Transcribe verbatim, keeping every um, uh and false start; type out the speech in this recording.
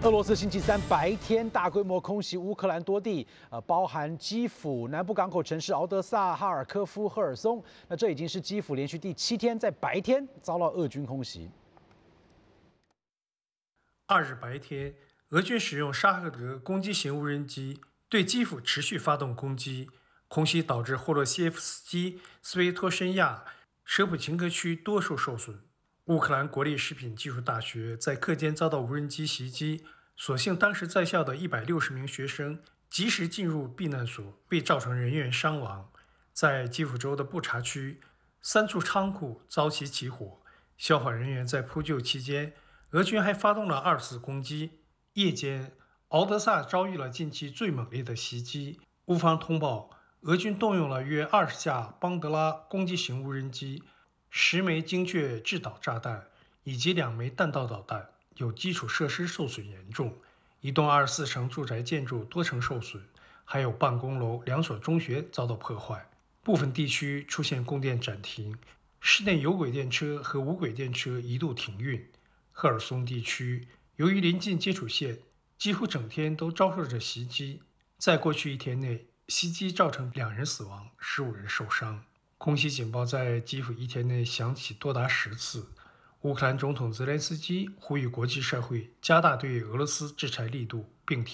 俄罗斯星期三白天大规模空袭乌克兰多地，呃，包含基辅、南部港口城市敖德萨、哈尔科夫、赫尔松。那这已经是基辅连续第七天在白天遭到俄军空袭。 二日白天，俄军使用沙赫德攻击型无人机对基辅持续发动攻击，空袭导致霍洛谢耶夫斯基、斯维托申亚、舍普琴科区多处受损。乌克兰国立食品技术大学在课间遭到无人机袭击，所幸当时在校的一百六十名学生及时进入避难所，未造成人员伤亡。在基辅州的布查区，三处仓库遭袭起火，消防人员在扑救期间，俄军还发动了二次攻击。夜间，敖德萨遭遇了近期最猛烈的袭击。乌方通报，俄军动用了约二十架邦德拉攻击型无人机、十枚精确制导炸弹以及两枚弹道导弹，有基础设施受损严重，一栋二十四层住宅建筑多层受损，还有办公楼、两所中学遭到破坏，部分地区出现供电暂停，市内有轨电车和无轨电车一度停运。赫尔松地区由于临近接触线，几乎整天都遭受着袭击。在过去一天内，袭击造成两人死亡，十五人受伤。空袭警报在基辅一天内响起多达十次。乌克兰总统泽连斯基呼吁国际社会加大对俄罗斯制裁力度，并提